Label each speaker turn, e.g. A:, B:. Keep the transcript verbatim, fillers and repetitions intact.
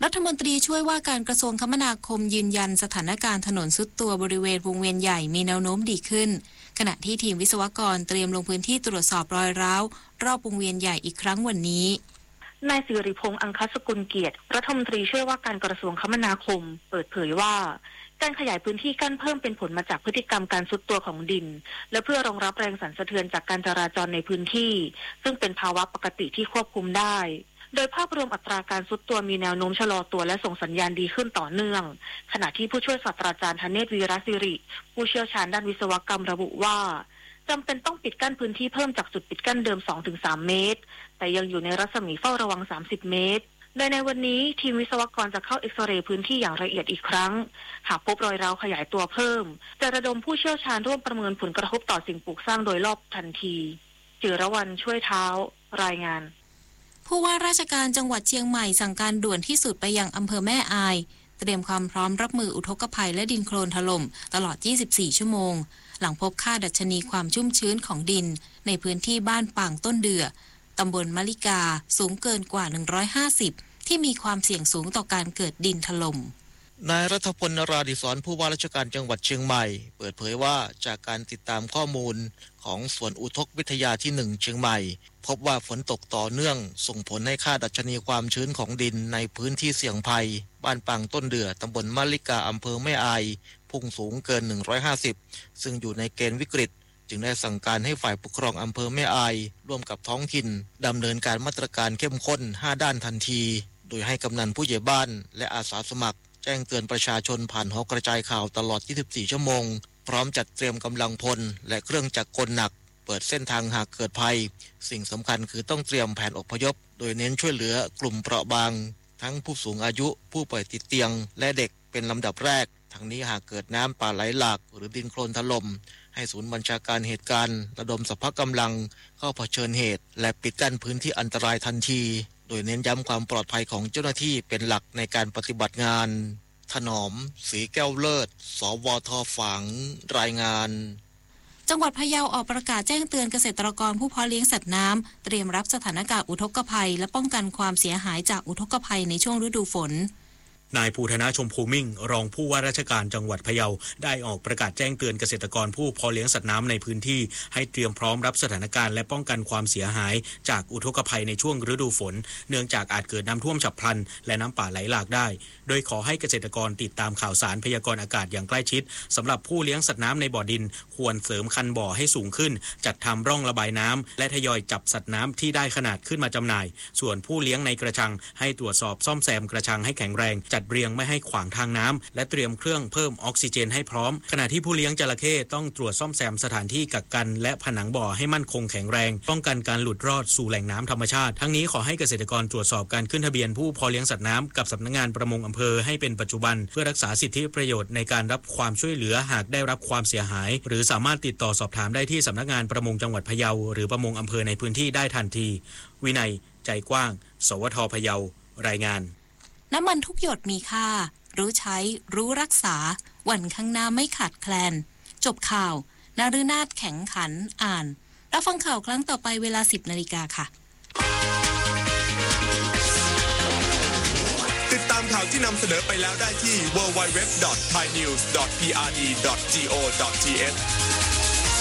A: รัฐมนตรีช่วยว่าการกระทรวงคมนาคมยืนยันสถานการณ์ถนนทรุดตัวบริเวณวงเวียนใหญ่มีแนวโน้มดีขึ้นขณะที่ทีมวิศวกรเตรียมลงพื้นที่ตรวจสอบรอยร้าวรอบวงเวียนใหญ่อีกครั้งวันนี้
B: นายสิริพงษ์อังคสกุลเกียรติรัฐมนตรีช่วยว่าการกระทรวงคมนาคมเปิดเผยว่าการขยายพื้นที่กั้นเพิ่มเป็นผลมาจากพฤติกรรมการทรุดตัวของดินและเพื่อรองรับแรงสั่นสะเทือนจากการจราจรในพื้นที่ซึ่งเป็นภาวะปกติที่ควบคุมได้โดยภาพรวมอัตราการทรุดตัวมีแนวโน้มชะลอตัวและส่งสัญญาณดีขึ้นต่อเนื่องขณะที่ผู้ช่วยศาสตราจารย์ธเนศวีรศิริผู้เชี่ยวชาญด้านวิศวกรรมระบุว่าจำเป็นต้องปิดกั้นพื้นที่เพิ่มจากจุดปิดกั้นเดิม สองถึงสาม เมตรแต่ยังอยู่ในรัศมีเฝ้าระวังสามสิบเมตรโดยในวันนี้ทีมวิศวกรจะเข้าเอ็กซเรย์พื้นที่อย่างละเอียดอีกครั้งหากพบรอยร้าวขยายตัวเพิ่มจะระดมผู้เชี่ยวชาญร่วมประเมินผลกระทบต่อสิ่งปลูกสร้างโดยรอบทันทีจิรวรรณช่วยเท้ารายงาน
A: ผู้ว่าราชการจังหวัดเชียงใหม่สั่งการด่วนที่สุดไปยังอำเภอแม่อายเตรียมความพร้อมรับมืออุทกภัยและดินโคลนถล่มตลอดยี่สิบสี่ชั่วโมงหลังพบค่าดัชนีความชุ่มชื้นของดินในพื้นที่บ้านป่างต้นเดือตำบลมะลิกาสูงเกินกว่าหนึ่งร้อยห้าสิบที่มีความเสี่ยงสูงต่อการเกิดดินถล่ม
C: นายรัฐพล นราธิศรผู้ว่าราชการจังหวัดเชียงใหม่เปิดเผยว่าจากการติดตามข้อมูลของส่วนอุทกวิทยาที่หนึ่งเชียงใหม่พบว่าฝนตกต่อเนื่องส่งผลให้ค่าดัชนีความชื้นของดินในพื้นที่เสี่ยงภัยบ้านปางต้นเดือตำบลมะลิกาอำเภอแม่อายพุ่งสูงเกินหนึ่งร้อยห้าสิบซึ่งอยู่ในเกณฑ์วิกฤตจึงได้สั่งการให้ฝ่ายปกครองอำเภอแม่อายร่วมกับท้องถิ่นดำเนินการมาตรการเข้มข้นห้าด้านทันทีโดยให้กำนันผู้ใหญ่บ้านและอาสาสมัครแจ้งเตือนประชาชนผ่านหอกระจายข่าวตลอดยี่สิบสี่ชั่วโมงพร้อมจัดเตรียมกำลังพลและเครื่องจักรกลหนักเปิดเส้นทางหากเกิดภัยสิ่งสำคัญคือต้องเตรียมแผนอพยพโดยเน้นช่วยเหลือกลุ่มเปราะบางทั้งผู้สูงอายุผู้ป่วยติดเตียงและเด็กเป็นลำดับแรกทั้งนี้หากเกิดน้ำป่าไหลหลากหรือดินโคลนถล่มให้ศูนย์บัญชาการเหตุการณ์ระดมสรรพกำลังเข้าเผชิญเหตุและปิดกั้นพื้นที่อันตรายทันทีโดยเน้นย้ำความปลอดภัยของเจ้าหน้าที่เป็นหลักในการปฏิบัติงานถนอมศรีแก้วเลิศสวทฝางรายงาน
A: จังหวัดพะเยาออกประกาศแจ้งเตือนเกษตรกรผู้เพาะเลี้ยงสัตว์น้ำเตรียมรับสถานการณ์อุทกภัยและป้องกันความเสียหายจากอุทกภัยในช่วงฤดูฝน
D: นายภูธนาชมพูมิ่งรองผู้ว่าราชการจังหวัดพะเยาได้ออกประกาศแจ้งเตือนเกษตรกรผู้เพาะเลี้ยงสัตว์น้ำในพื้นที่ให้เตรียมพร้อมรับสถานการณ์และป้องกันความเสียหายจากอุทกภัยในช่วงฤดูฝนเนื่องจากอาจเกิดน้ำท่วมฉับพลันและน้ำป่าไหลหลากได้โดยขอให้เกษตรกรติดตามข่าวสารพยากรณ์อากาศอย่างใกล้ชิดสำหรับผู้เลี้ยงสัตว์น้ำในบ่อดินควรเสริมคันบ่อให้สูงขึ้นจัดทำร่องระบายน้ำและทยอยจับสัตว์น้ำที่ได้ขนาดขึ้นมาจำหน่ายส่วนผู้เลี้ยงในกระชังให้ตรวจสอบซ่อมแซมกระชังให้แข็งแรงจัดเรียงไม่ให้ขวางทางน้ำและเตรียมเครื่องเพิ่มออกซิเจนให้พร้อมขณะที่ผู้เลี้ยงจระเข้ต้องตรวจซ่อมแซมสถานที่กักกันและผนังบ่อให้มั่นคงแข็งแรงป้องกันการหลุดรอดสู่แหล่งน้ำธรรมชาติทั้งนี้ขอให้เกษตรกรตรวจสอบการขึ้นทะเบียนผู้เพาะเลี้ยงสัตว์น้ำกับสำนักงานประมงอำเภอให้เป็นปัจจุบันเพื่อรักษาสิทธิประโยชน์ในการรับความช่วยเหลือหากได้รับความเสียหายหรือสามารถติดต่อสอบถามได้ที่สำนักงานประมงจังหวัดพะเยาหรือประมงอำเภอในพื้นที่ได้ทันทีวินัยใจกว้างสวทพะเยารายงาน
A: น้ำมันทุกหยดมีค่ารู้ใช้รู้รักษาวันข้างหน้าไม่ขาดแคลนจบข่าวนฤนาถแข็งขันอ่านรับฟังข่าวครั้งต่อไปเวลา สิบนาฬิกาค่ะ
E: ติดตามข่าวที่นำเสนอไปแล้วได้ที่ ดับเบิลยู ดับเบิลยู ดับเบิลยู ดอท ไทยนิวส์ ดอท พี อาร์ ดี ดอท จี โอ ดอท ที เอช